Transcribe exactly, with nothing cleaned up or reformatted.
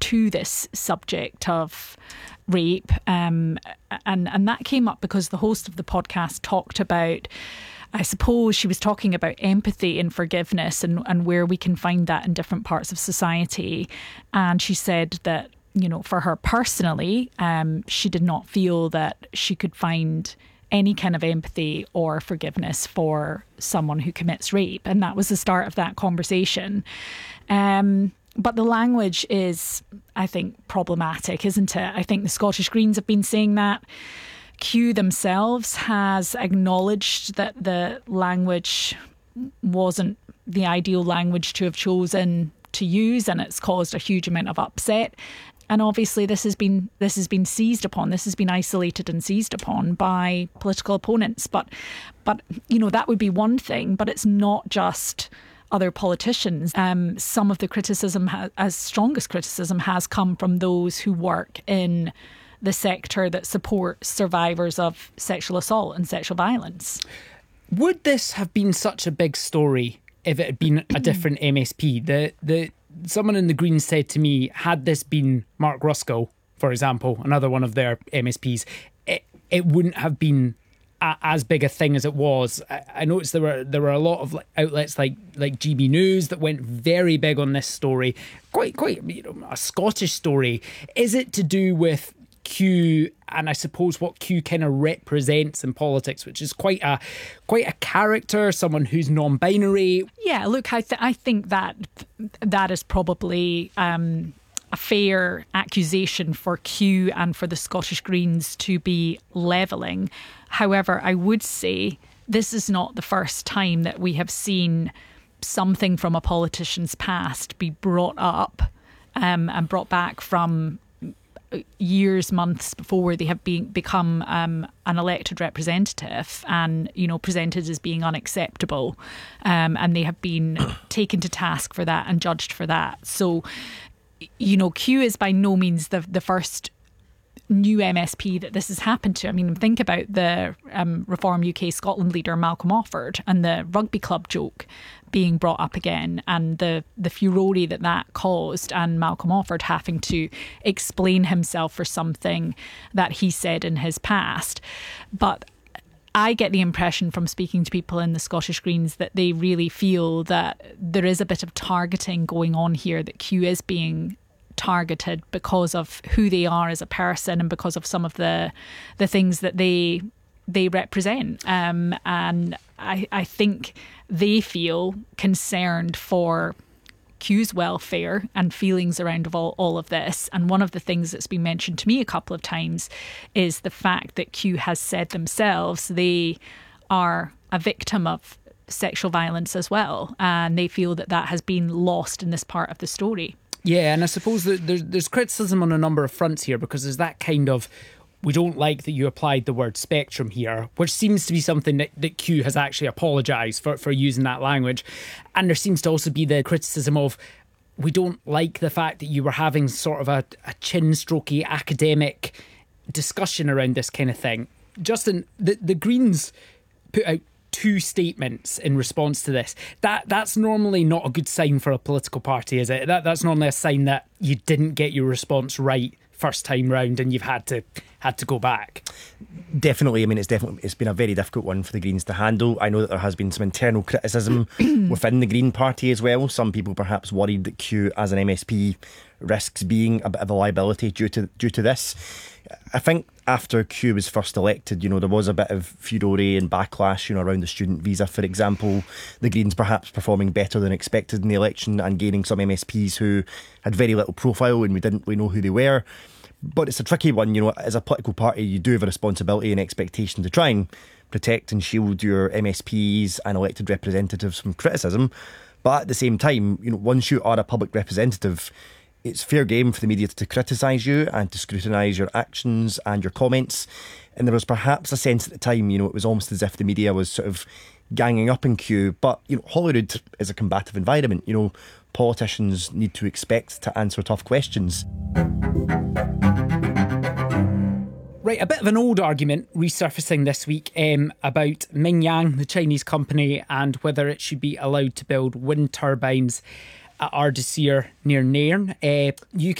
to this subject of rape. Um, and, and that came up because the host of the podcast talked about, I suppose she was talking about empathy and forgiveness and, and where we can find that in different parts of society. And she said that, you know, for her personally, um, she did not feel that she could find any kind of empathy or forgiveness for someone who commits rape. And that was the start of that conversation. Um, but the language is, I think, problematic, isn't it? I think the Scottish Greens have been saying that. Q themselves has acknowledged that the language wasn't the ideal language to have chosen to use, and it's caused a huge amount of upset. And obviously this has been this has been seized upon, this has been isolated and seized upon by political opponents. But but you know, that would be one thing, but it's not just other politicians. Um, some of the criticism, ha- as strongest criticism, has come from those who work in the sector that supports survivors of sexual assault and sexual violence. Would this have been such a big story if it had been a different M S P? The the someone in the Greens said to me, had this been Mark Ruskell, for example, another one of their M S Ps, it it wouldn't have been a, as big a thing as it was. I, I noticed there were there were a lot of outlets like like G B News that went very big on this story, quite quite you know a Scottish story. Is it to do with Q and I suppose what Q kind of represents in politics, which is quite a quite a character, someone who's non-binary? Yeah, look, I th- I think that that is probably um, a fair accusation for Q and for the Scottish Greens to be levelling. However, I would say this is not the first time that we have seen something from a politician's past be brought up um, and brought back from years, months before they have been become um, an elected representative, and you know presented as being unacceptable, um, and they have been taken to task for that and judged for that. So, you know, Q is by no means the the first new M S P that this has happened to. I mean, think about the um, Reform U K Scotland leader Malcolm Offord and the rugby club joke being brought up again, and the the furore that that caused, and Malcolm Offord having to explain himself for something that he said in his past. But I get the impression from speaking to people in the Scottish Greens that they really feel that there is a bit of targeting going on here, that Q is being targeted because of who they are as a person and because of some of the the things that they they represent. Um, and I, I think they feel concerned for Q's welfare and feelings around of all, all of this. And one of the things that's been mentioned to me a couple of times is the fact that Q has said themselves they are a victim of sexual violence as well. And they feel that that has been lost in this part of the story. Yeah, and I suppose that there's, there's criticism on a number of fronts here, because there's that kind of, we don't like that you applied the word spectrum here, which seems to be something that, that Q has actually apologised for, for using that language. And there seems to also be the criticism of, we don't like the fact that you were having sort of a, a chin-strokey academic discussion around this kind of thing. Justin, the, the Greens put out two statements in response to this. That that's normally not a good sign for a political party, is it? That that's normally a sign that you didn't get your response right first time round and you've had to had to go back. Definitely. I mean, it's definitely it's been a very difficult one for the Greens to handle. I know that there has been some internal criticism within the Green Party as well. Some people perhaps worried that Q as an M S P risks being a bit of a liability due to due to this. I think after Q was first elected, you know, there was a bit of furore and backlash, you know, around the student visa, for example. The Greens perhaps performing better than expected in the election and gaining some M S Ps who had very little profile and we didn't really know who they were. But it's a tricky one, you know, as a political party, you do have a responsibility and expectation to try and protect and shield your M S Ps and elected representatives from criticism. But at the same time, you know, once you are a public representative, it's fair game for the media to criticise you and to scrutinise your actions and your comments. And there was perhaps a sense at the time, you know, it was almost as if the media was sort of ganging up in Q. But, you know, Holyrood is a combative environment. You know, politicians need to expect to answer tough questions. Right, a bit of an old argument resurfacing this week um, about Mingyang, the Chinese company, and whether it should be allowed to build wind turbines at Ardusir near Nairn. Uh, U K